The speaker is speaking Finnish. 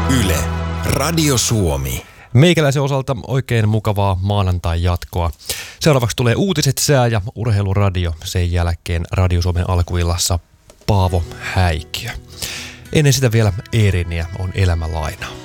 Yle, Radio Suomi. Meikäläisen osalta oikein mukavaa maanantai-jatkoa. Seuraavaksi tulee uutiset, sää ja urheiluradio. Sen jälkeen Radio Suomen alkuillassa Paavo Häikiö. Ennen sitä vielä Eeriniä on elämänlaina.